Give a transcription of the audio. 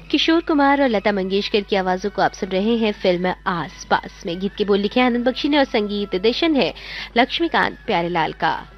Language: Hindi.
किशोर कुमार और लता मंगेशकर की आवाजों को आप सुन रहे हैं फिल्म आस पास में। गीत के बोल लिखे आनंद बख्शी ने और संगीत दिशन है लक्ष्मीकांत प्यारेलाल का।